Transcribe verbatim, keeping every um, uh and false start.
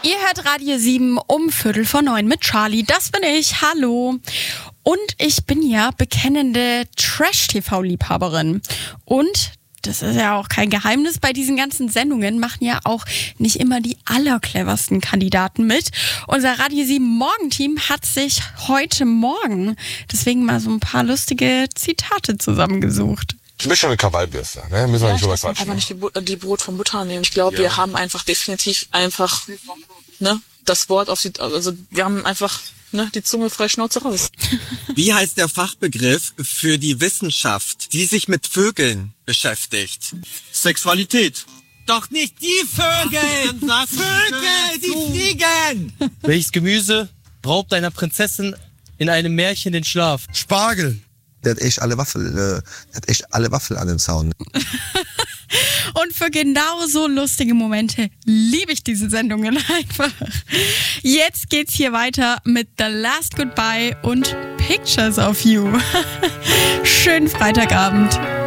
Ihr hört Radio sieben um Viertel vor neun mit Charlie. Das bin ich. Hallo. Und ich bin ja bekennende Trash-T V-Liebhaberin. Und das ist ja auch kein Geheimnis, bei diesen ganzen Sendungen machen ja auch nicht immer die allercleversten Kandidaten mit. Unser Radio sieben Morgenteam hat sich heute Morgen deswegen mal so ein paar lustige Zitate zusammengesucht. Ich bin schon eine Krawallbürste, ne? Müssen wir ja, nicht drüber ich darf quatschen. einfach nicht die, Bu- die Brot vom Butter nehmen. Ich glaube, Ja. wir haben einfach definitiv einfach, ne, das Wort auf die, also wir haben einfach, ne, die Zunge frei Schnauze raus. Wie heißt der Fachbegriff für die Wissenschaft, die sich mit Vögeln beschäftigt? Sexualität. Doch nicht die Vögel! Vögel, die fliegen! Welches Gemüse raubt einer Prinzessin in einem Märchen den Schlaf? Spargel. Der hat echt alle Waffel, äh, der hat echt alle Waffel an den Zaun. Und für genau so lustige Momente liebe ich diese Sendungen einfach. Jetzt geht's hier weiter mit The Last Goodbye und Pictures of You. Schönen Freitagabend.